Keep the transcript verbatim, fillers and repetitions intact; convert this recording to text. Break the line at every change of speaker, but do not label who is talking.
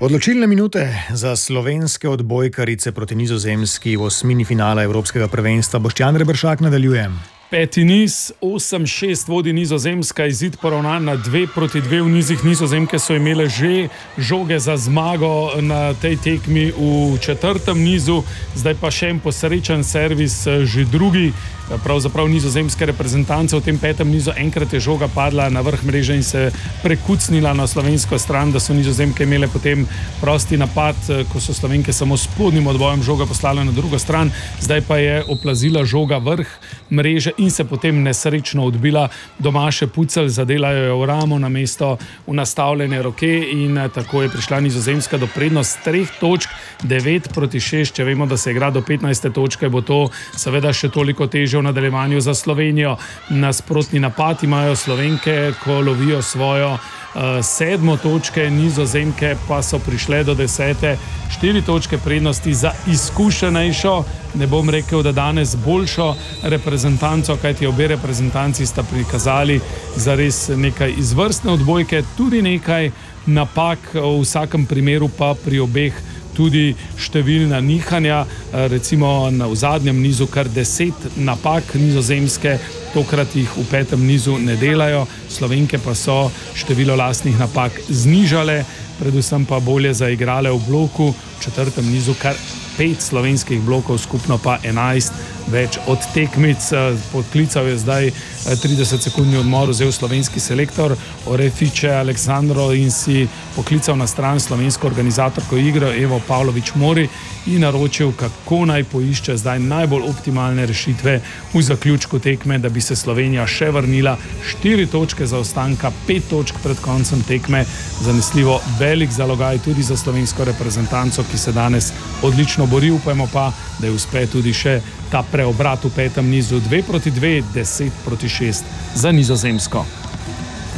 Odločilne minute za slovenske odbojkarice proti Nizozemski v osmini finala Evropskega prvenstva. Boštjan Reberšak nadaljuje.
Peti niz, osem šest vodi Nizozemska, izid poravnan na dve proti dve v nizih. Nizozemke so imele že žoge za zmago na tej tekmi v četrtem nizu, zdaj pa še en posrečen servis, že drugi. Pravzaprav nizozemske reprezentance v tem petem nizu, enkrat je žoga padla na vrh mreže in se prekucnila na slovensko stran, da so Nizozemke imele potem prosti napad, ko so Slovenke samo s spodnjim odbojem žoga poslale na drugo stran, zdaj pa je oplazila žoga vrh mreže in se potem nesrečno odbila. Domaše Pucelj zadelajo jo v ramo na mesto v nastavljene roke in tako je prišla Nizozemska do prednost treh točk, devet proti šest. Če vemo, da se igra do petnajste točke, bo to seveda še toliko težje v nadaljevanju za Slovenijo. Nasprotni napad imajo Slovenke, ko lovijo svojo uh, sedmo točke, Nizozemke pa so prišle do desete, štiri točke prednosti za izkušenejšo, ne bom rekel, da danes boljšo reprezentanco, kajti obe reprezentanci sta prikazali zares nekaj izvrstne odbojke, tudi nekaj napak, v vsakem primeru pa pri obeh tudi številna nihanja, recimo na v zadnjem nizu kar deset napak Nizozemske, tokrat jih v petem nizu ne delajo, Slovenke pa so število lastnih napak znižale, predvsem pa bolje zaigrale v bloku, v četrtem nizu kar pet slovenskih blokov, skupno pa enajst več od tekmic. Podklical je zdaj trideset sekundni odmor vzel slovenski selektor Orefiče Aleksandro in si poklical na stran slovensko organizatorko igre Evo Pavlović Mori in naročil, kako naj poišče zdaj najbolj optimalne rešitve v zaključku tekme, da bi se Slovenija še vrnila. Štiri točke zaostanka, pet točk pred koncem tekme, zanesljivo velik zalogaj tudi za slovensko reprezentanco, ki se danes odlično bori. Upajmo pa, da je uspe tudi še ta preobrat v petem nizu, dve proti dve, deset proti šest za Nizozemsko.